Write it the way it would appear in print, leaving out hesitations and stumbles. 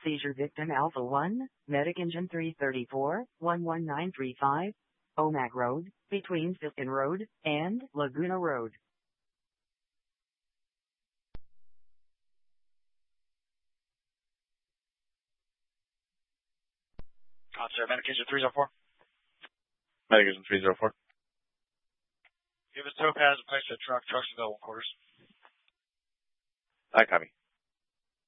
Seizure victim Alpha 1, Medic Engine 334, 11935, Omak Road, between Fiston Road and Laguna Road. Officer, Medic Engine 304. Medic Engine 304. Give us Topaz and place a truck. Truck's available quarters. I copy.